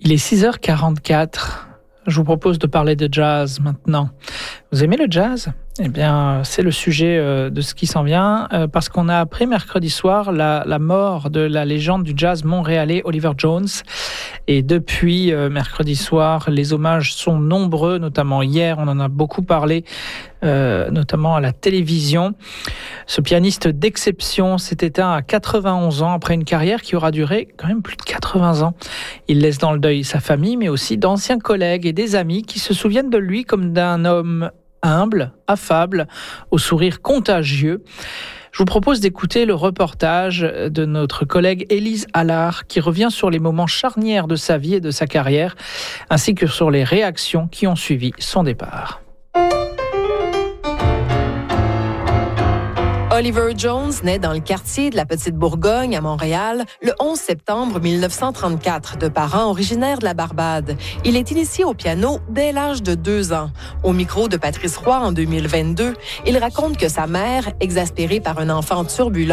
Il est 6h44. Je vous propose de parler de jazz maintenant. Vous aimez le jazz ? Eh bien, c'est le sujet de ce qui s'en vient, parce qu'on a appris mercredi soir la mort de la légende du jazz montréalais Oliver Jones. Et depuis mercredi soir, les hommages sont nombreux, notamment hier, on en a beaucoup parlé, notamment à la télévision. Ce pianiste d'exception s'est éteint à 91 ans après une carrière qui aura duré quand même plus de 80 ans. Il laisse dans le deuil sa famille, mais aussi d'anciens collègues et des amis qui se souviennent de lui comme d'un homme humble, affable, au sourire contagieux. Je vous propose d'écouter le reportage de notre collègue Élise Allard qui revient sur les moments charnières de sa vie et de sa carrière, ainsi que sur les réactions qui ont suivi son départ. Oliver Jones naît dans le quartier de la Petite Bourgogne à Montréal le 11 septembre 1934 de parents originaires de la Barbade. Il est initié au piano dès l'âge de 2 ans. Au micro de Patrice Roy en 2022, il raconte que sa mère, exaspérée par un enfant turbulent,